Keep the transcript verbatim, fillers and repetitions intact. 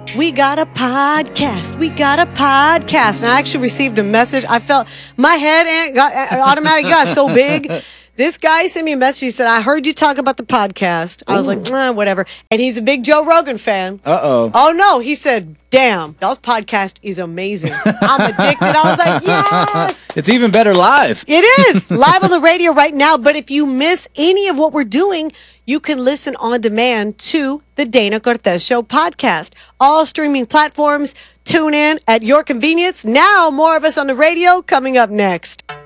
We got a podcast. We got a podcast. And I actually received a message. I felt my head got automatically got so big. This guy sent me a message. He said, I heard you talk about the podcast. I was Ooh. like, eh, whatever. And he's a big Joe Rogan fan. Uh-oh. Oh, no. He said, damn, that podcast is amazing. I'm addicted. I was like, yes. It's even better live. It is live on the radio right now. But if you miss any of what we're doing, you can listen on demand to the Dana Cortez Show podcast. All streaming platforms. Tune in at your convenience. Now, more of us on the radio coming up next.